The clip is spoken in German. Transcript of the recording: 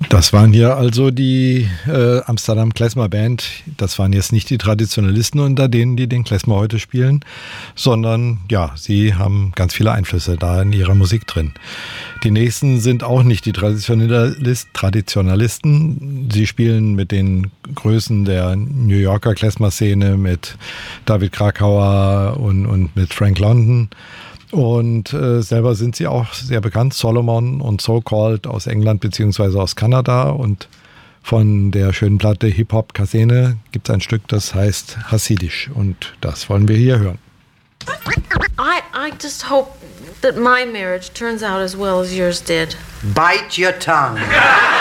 Das waren hier also die Amsterdam Klezmer Band. Das waren jetzt nicht die Traditionalisten unter denen, die den Klezmer heute spielen, sondern ja, sie haben ganz viele Einflüsse da in ihrer Musik drin. Die nächsten sind auch nicht die Traditionalisten. Sie spielen mit den Größen der New Yorker Klezmer-Szene, mit David Krakauer und mit Frank London. Und selber sind sie auch sehr bekannt, Solomon und So Called aus England bzw. aus Kanada. Und von der schönen Platte Hip-Hop Kasene gibt es ein Stück, das heißt Hasidisch. Und das wollen wir hier hören. I just hope that my marriage turns out as well as yours did. Bite your tongue.